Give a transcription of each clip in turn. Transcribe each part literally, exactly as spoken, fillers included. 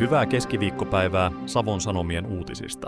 Hyvää keskiviikkopäivää Savon Sanomien uutisista.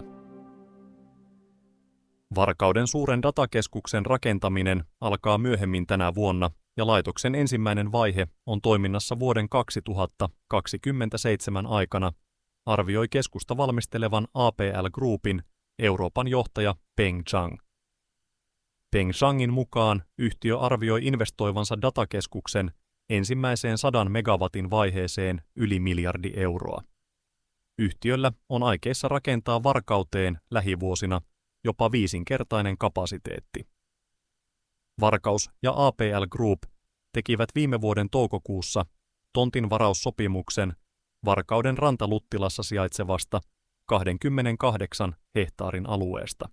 Varkauden suuren datakeskuksen rakentaminen alkaa myöhemmin tänä vuonna ja laitoksen ensimmäinen vaihe on toiminnassa vuoden kaksituhattakaksikymmentäseitsemän aikana, arvioi keskusta valmistelevan A P L Groupin Euroopan johtaja Peng Zhang. Peng Zhangin mukaan yhtiö arvioi investoivansa datakeskuksen ensimmäiseen sadan megawatin vaiheeseen yli miljardi euroa. Yhtiöllä on aikeissa rakentaa Varkauteen lähivuosina jopa viisinkertainen kapasiteetti. Varkaus ja A P L Group tekivät viime vuoden toukokuussa tontinvaraussopimuksen Varkauden Rantaluttilassa sijaitsevasta kaksikymmentäkahdeksan hehtaarin alueesta.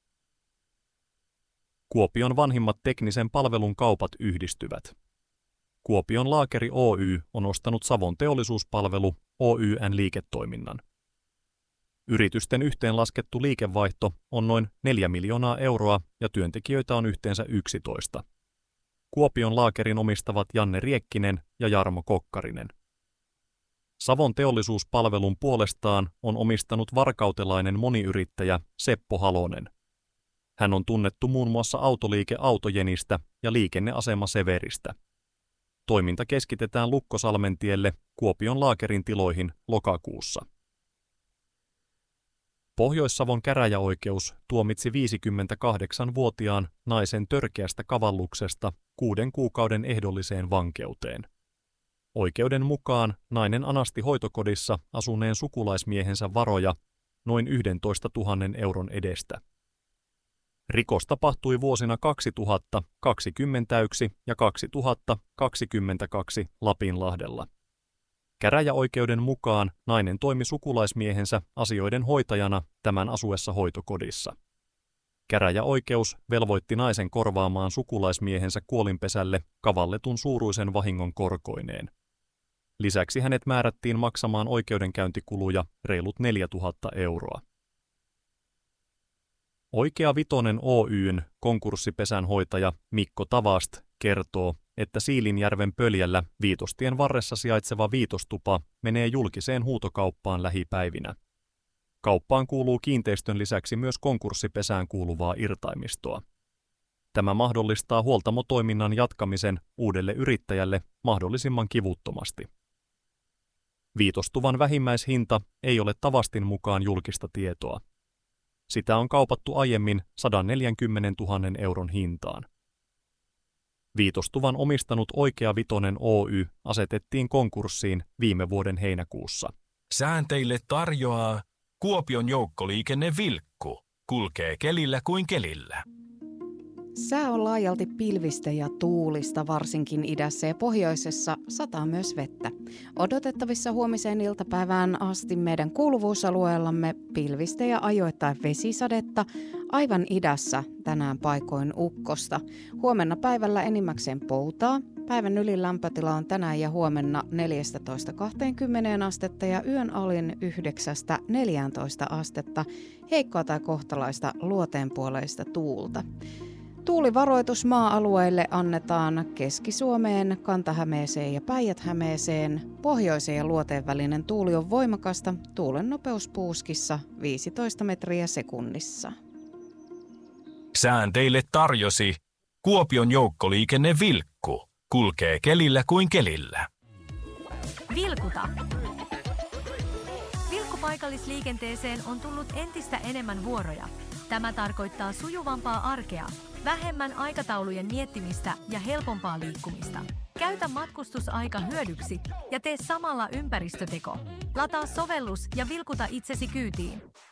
Kuopion vanhimmat teknisen palvelun kaupat yhdistyvät. Kuopion Laakeri Oy on ostanut Savon Teollisuuspalvelu Oy:n liiketoiminnan. Yritysten yhteenlaskettu liikevaihto on noin neljä miljoonaa euroa ja työntekijöitä on yhteensä yksitoista. Kuopion Laakerin omistavat Janne Riekkinen ja Jarmo Kokkarinen. Savon Teollisuuspalvelun puolestaan on omistanut varkautelainen moniyrittäjä Seppo Halonen. Hän on tunnettu muun muassa autoliike Autojenistä ja liikenneasema Severistä. Toiminta keskitetään Lukkosalmentielle Kuopion Laakerin tiloihin lokakuussa. Pohjois-Savon käräjäoikeus tuomitsi viisikymmentäkahdeksanvuotiaan naisen törkeästä kavalluksesta kuuden kuukauden ehdolliseen vankeuteen. Oikeuden mukaan nainen anasti hoitokodissa asuneen sukulaismiehensä varoja noin yksitoistatuhatta euron edestä. Rikos tapahtui vuosina kaksituhattakaksikymmentäyksi ja kaksituhattakaksikymmentäkaksi Lapinlahdella. Käräjäoikeuden mukaan nainen toimi sukulaismiehensä asioiden hoitajana tämän asuessa hoitokodissa. Käräjäoikeus velvoitti naisen korvaamaan sukulaismiehensä kuolinpesälle kavalletun suuruisen vahingon korkoineen. Lisäksi hänet määrättiin maksamaan oikeudenkäyntikuluja reilut neljätuhatta euroa. Oikea Vitonen Oy:n konkurssipesän hoitaja Mikko Tavast kertoo, että Siilinjärven Pöljällä Viitostien varressa sijaitseva Viitostupa menee julkiseen huutokauppaan lähipäivinä. Kauppaan kuuluu kiinteistön lisäksi myös konkurssipesään kuuluvaa irtaimistoa. Tämä mahdollistaa huoltamotoiminnan jatkamisen uudelle yrittäjälle mahdollisimman kivuttomasti. Viitostuvan vähimmäishinta ei ole Tavastin mukaan julkista tietoa. Sitä on kaupattu aiemmin sata neljäkymmentätuhatta euron hintaan. Viitostuvan omistanut Oikea Vitonen Oy asetettiin konkurssiin viime vuoden heinäkuussa. Sään teille tarjoaa Kuopion joukkoliikenne Vilkku. Kulkee kelillä kuin kelillä. Sää on laajalti pilvistä ja tuulista, varsinkin idässä ja pohjoisessa sataa myös vettä. Odotettavissa huomiseen iltapäivään asti meidän kuuluvuusalueellamme pilvistä ja ajoittain vesisadetta, aivan idässä tänään paikoin ukkosta. Huomenna päivällä enimmäkseen poutaa. Päivän ylilämpötila on tänään ja huomenna neljätoista kaksikymmentä astetta ja yön alin yhdeksästä neljääntoista astetta, heikkoa tai kohtalaista luoteenpuoleista tuulta. Tuulivaroitus maa-alueille annetaan Keski-Suomeen, Kanta-Hämeeseen ja Päijät-Hämeeseen. Pohjoisen ja luoteen välinen tuuli on voimakasta, tuulen nopeus puuskissa viisitoista metriä sekunnissa. Sään teille tarjosi Kuopion joukkoliikenne Vilkku. Kulkee kelillä kuin kelillä. Vilkuta! Vilkkupaikallisliikenteeseen on tullut entistä enemmän vuoroja. Tämä tarkoittaa sujuvampaa arkea, vähemmän aikataulujen miettimistä ja helpompaa liikkumista. Käytä matkustusaika hyödyksi ja tee samalla ympäristöteko. Lataa sovellus ja vilkuta itsesi kyytiin.